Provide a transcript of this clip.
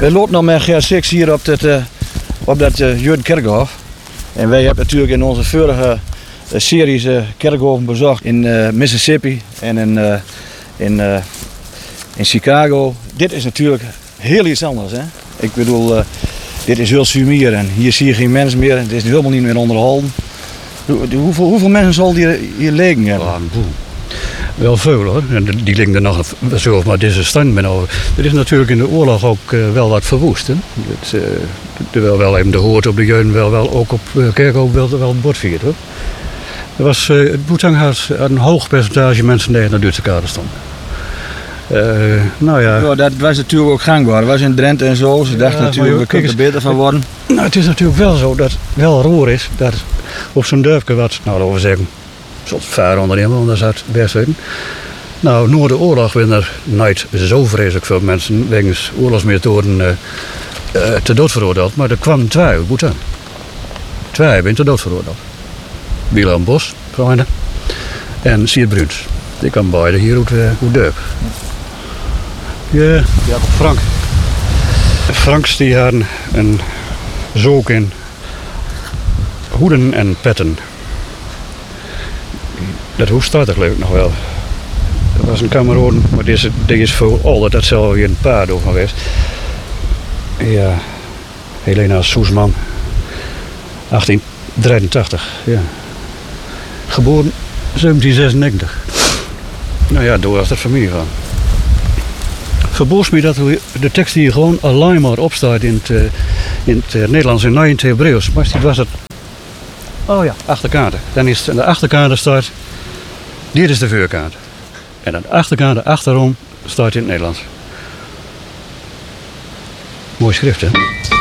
We lopen nog met G6 hier op dat Judenkerkhof. En wij hebben natuurlijk in onze vorige series kerkhoven bezocht in Mississippi en in Chicago. Dit is natuurlijk heel iets anders. Hè? Ik bedoel, dit is heel sumier en hier zie je geen mens meer. Het is helemaal niet meer onderhouden. Hoeveel mensen zal hier liggen hebben? Ja, een boel. Wel veel hoor. En die liggen er nog zo, maar deze stand ben over. Er is natuurlijk in de oorlog ook wel wat verwoest. Hè? Terwijl wel even de hoort op de jeun, wel ook op Kerkhof wel het bord viert hoor. Het Boetang had een hoog percentage mensen die naar Duitse kade stonden. Ja, dat was natuurlijk ook gangbaar. Dat was in Drenthe en zo. Ze dachten natuurlijk, we kunnen er beter van worden. Nou, het is natuurlijk wel zo dat het wel roer is dat op zo'n dorpje wat, nou laten we zeggen, zoals 500 inwoners uit best weten. Nou, na de oorlog werden er nooit zo vreselijk veel mensen wegens oorlogsmethoden te dood veroordeeld. Maar er kwamen 2 uit Boetang. 2 hebben te dood veroordeeld. Willem Bos, vrienden, en Siert Bruns. Die kwamen beide hier uit dorp. Ja, Frank. Franks die hadden een zook in hoeden en petten. Dat hoe staat er geloof ik nog wel. Dat was een kameraad, maar die is voor altijd, dat zal hier een paar door geweest. Ja, Helena Soesman, 1883, ja. Geboren 1796. Nou ja, door was dat familie van. Verboos me dat de tekst hier gewoon alleen maar opstaat in het Nederlands en in het Hebreeuws. Maar dit was het. Oh ja, achterkade. Dan is het, aan de achterkade staat, dit is de voorkade. En aan de achterkade achterom staat in het Nederlands. Mooi schrift hè.